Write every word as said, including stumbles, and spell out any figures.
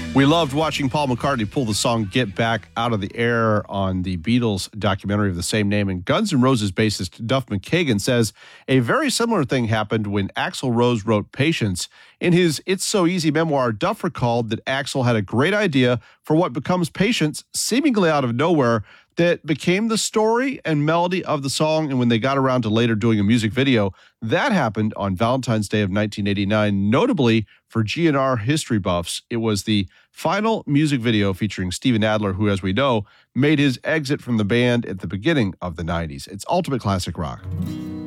We loved watching Paul McCartney pull the song Get Back out of the air on the Beatles documentary of the same name. And Guns N' Roses bassist Duff McKagan says a very similar thing happened when Axl Rose wrote Patience. In his It's So Easy memoir, Duff recalled that Axl had a great idea for what becomes Patience, seemingly out of nowhere, that became the story and melody of the song. And when they got around to later doing a music video, that happened on Valentine's Day of nineteen eighty-nine. Notably for G N R history buffs, it was the final music video featuring Steven Adler, who, as we know, made his exit from the band at the beginning of the nineties. It's ultimate classic rock.